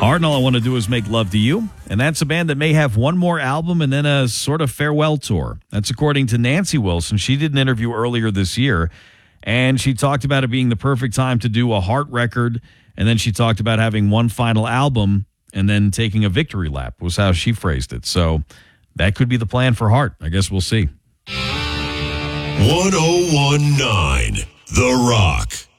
Heart and All I Want to Do Is Make Love to You. And that's a band that may have one more album and then a sort of farewell tour. That's according to Nancy Wilson. She did an interview earlier this year, and she talked about it being the perfect time to do a Heart record. And then she talked about having one final album and then taking a victory lap, was how she phrased it. So that could be the plan for Heart. I guess we'll see. 1019 The Rock.